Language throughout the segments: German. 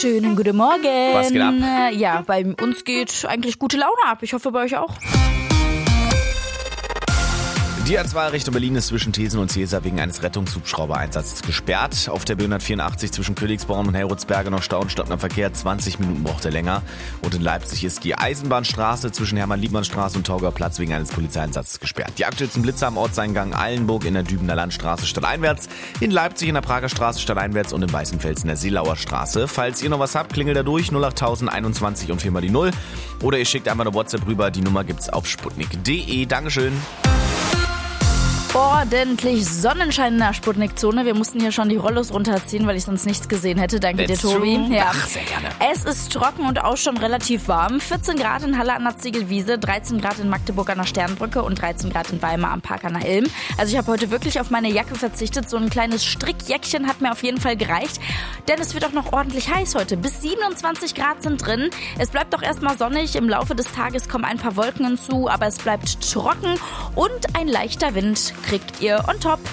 Schönen guten Morgen. Was geht ab? Ja, bei uns geht eigentlich gute Laune ab. Ich hoffe, bei euch auch. Die A2 Richtung Berlin ist zwischen Thesen und Cäsar wegen eines Rettungshubschraubereinsatzes gesperrt. Auf der B184 zwischen Königsborn und Heroldsberge noch Stau und stockender Verkehr. 20 Minuten braucht er länger. Und in Leipzig ist die Eisenbahnstraße zwischen Hermann-Liebmann-Straße und Taugerplatz wegen eines Polizeieinsatzes gesperrt. Die aktuellsten Blitzer am Ortseingang Eilenburg in der Dübener Landstraße stadteinwärts, in Leipzig in der Prager Straße stadteinwärts und in Weißenfels in der Seelauer Straße. Falls ihr noch was habt, klingelt da durch 08021 und 4 mal die 0. Oder ihr schickt einfach eine WhatsApp rüber. Die Nummer gibt's auf sputnik.de. Dankeschön. Ordentlich Sonnenschein in der Sputnik-Zone. Wir mussten hier schon die Rollos runterziehen, weil ich sonst nichts gesehen hätte. Danke dir, Tobi. Ja. Ach, sehr gerne. Es ist trocken und auch schon relativ warm. 14 Grad in Halle an der Ziegelwiese, 13 Grad in Magdeburg an der Sternbrücke und 13 Grad in Weimar am Park an der Ilm. Also ich habe heute wirklich auf meine Jacke verzichtet. So ein kleines Strickjäckchen hat mir auf jeden Fall gereicht. Denn es wird auch noch ordentlich heiß heute. Bis 27 Grad sind drin. Es bleibt auch erstmal sonnig. Im Laufe des Tages kommen ein paar Wolken hinzu, aber es bleibt trocken und ein leichter Wind kriegt ihr on top.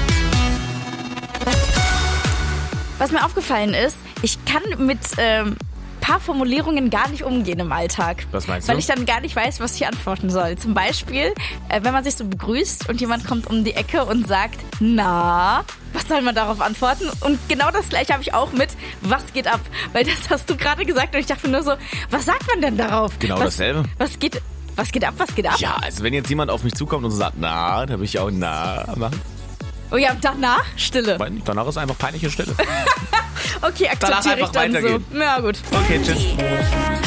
Was mir aufgefallen ist, ich kann mit paar Formulierungen gar nicht umgehen im Alltag. Was meinst du? Weil ich dann gar nicht weiß, was ich antworten soll. Zum Beispiel, wenn man sich so begrüßt und jemand kommt um die Ecke und sagt, na, was soll man darauf antworten? Und genau das gleiche habe ich auch mit, was geht ab? Weil das hast du gerade gesagt und ich dachte mir nur so, was sagt man denn darauf? Genau dasselbe. Was geht ab? Ja, also wenn jetzt jemand auf mich zukommt und so sagt, na, da will ich auch na machen. Oh ja, danach Stille. Weil danach ist einfach peinliche Stille. Okay, Danach akzeptiere ich einfach dann weitergehen. so. Ja, gut. Okay, tschüss.